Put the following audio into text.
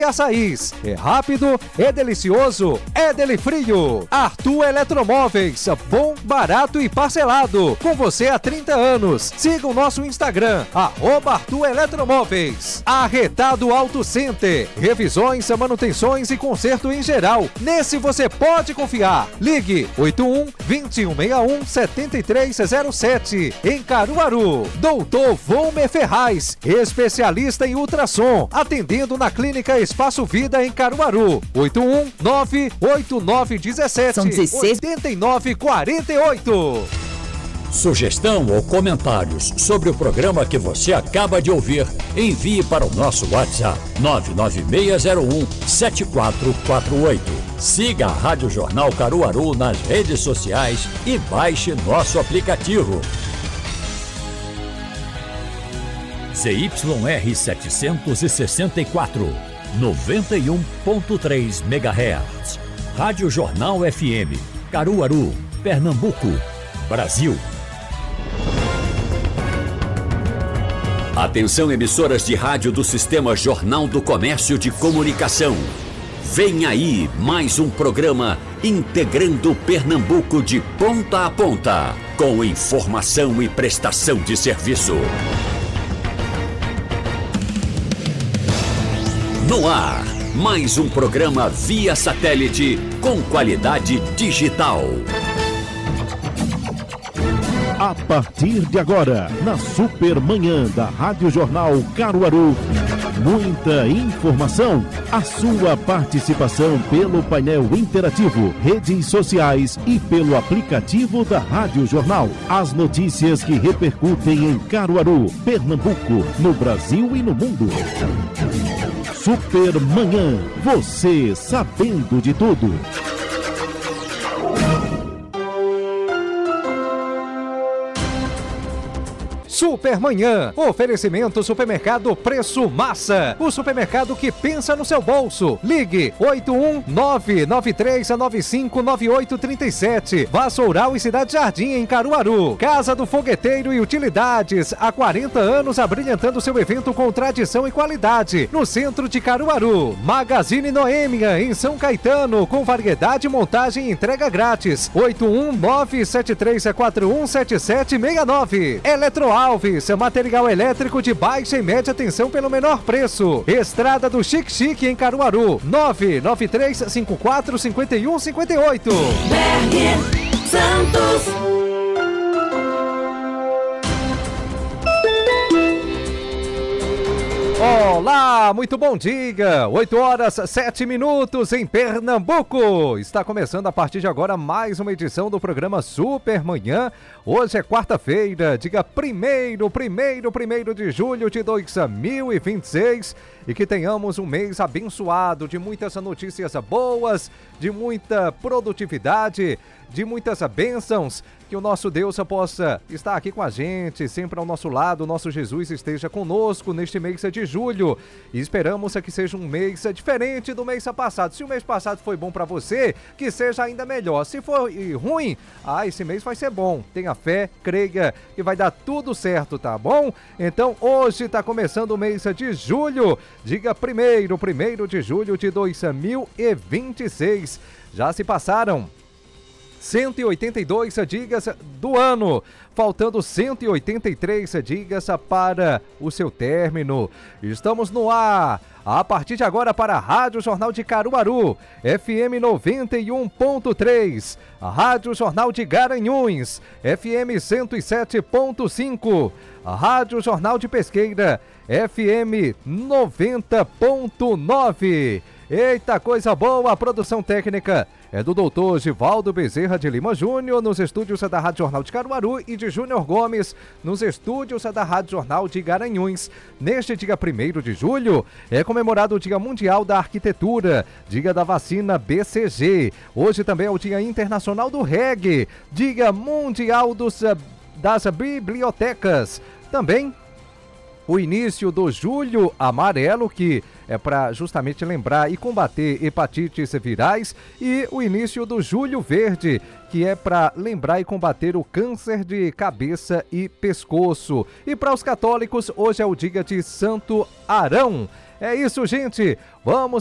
Açaís. É rápido, é delicioso, é Delifrio. Arthur Eletromóveis, bom, barato e parcelado. Com você há 30 anos. Siga o nosso Instagram, @Arthur Eletromóveis. Arretado Auto Center. Revisões, manutenções e conserto em geral. Nesse você pode confiar. Ligue 81-2161-7307. Em Caruaru. Doutor Volmer Ferraz, especialista em ultrassom. Atendendo na Clínica Espaço Vida em Caruaru. 81-98917-8948. Sugestão ou comentários sobre o programa que você acaba de ouvir, envie para o nosso WhatsApp 99601-7448. Siga a Rádio Jornal Caruaru nas redes sociais e baixe nosso aplicativo. ZYR 764, 91.3 MHz. Rádio Jornal FM, Caruaru, Pernambuco, Brasil. Atenção, emissoras de rádio do Sistema Jornal do Comércio de Comunicação. Vem aí mais um programa integrando Pernambuco de ponta a ponta, com informação e prestação de serviço. No ar, mais um programa via satélite com qualidade digital. A partir de agora, na Supermanhã da Rádio Jornal Caruaru, muita informação, a sua participação pelo painel interativo, redes sociais e pelo aplicativo da Rádio Jornal. As notícias que repercutem em Caruaru, Pernambuco, no Brasil e no mundo. Supermanhã, você sabendo de tudo. Supermanhã, oferecimento Supermercado Preço Massa, o supermercado que pensa no seu bolso. Ligue 81-993959837. Vassoural e Cidade Jardim em Caruaru. Casa do Fogueteiro e Utilidades, há 40 anos abrilhantando seu evento com tradição e qualidade. No centro de Caruaru. Magazine Noêmia em São Caetano, com variedade, montagem e entrega grátis. 81-973417769. Eletroalves, material elétrico de baixa e média tensão pelo menor preço. Estrada do Chique Chique em Caruaru. 993545158. Berger Santos. Olá, muito bom dia, 8h07 em Pernambuco. Está começando a partir de agora mais uma edição do programa Supermanhã. Hoje é quarta-feira, dia 1º de julho de 2026, e que tenhamos um mês abençoado, de muitas notícias boas, de muita produtividade, de muitas bênçãos. Que o nosso Deus possa estar aqui com a gente, sempre ao nosso lado, o nosso Jesus esteja conosco neste mês de julho. E esperamos que seja um mês diferente do mês passado. Se o mês passado foi bom para você, que seja ainda melhor. Se for ruim, esse mês vai ser bom. Tenha fé, creia que vai dar tudo certo, tá bom? Então hoje está começando o mês de julho, diga 1º de julho de 2026. Já se passaram 182 dias do ano, faltando 183 dias para o seu término. Estamos no ar, a partir de agora, para a Rádio Jornal de Caruaru, FM 91.3, a Rádio Jornal de Garanhuns, FM 107.5, a Rádio Jornal de Pesqueira, FM 90.9. Eita, coisa boa! A produção técnica é do doutor Givaldo Bezerra de Lima Júnior, nos estúdios da Rádio Jornal de Caruaru, e de Júnior Gomes, nos estúdios da Rádio Jornal de Garanhuns. Neste dia 1º de julho, é comemorado o Dia Mundial da Arquitetura, Dia da Vacina BCG. Hoje também é o Dia Internacional do Reggae, Dia Mundial das Bibliotecas. Também o início do Julho Amarelo, que é para justamente lembrar e combater hepatites virais, e o início do Julho Verde, que é para lembrar e combater o câncer de cabeça e pescoço. E para os católicos, hoje é o dia de Santo Arão. É isso, gente. Vamos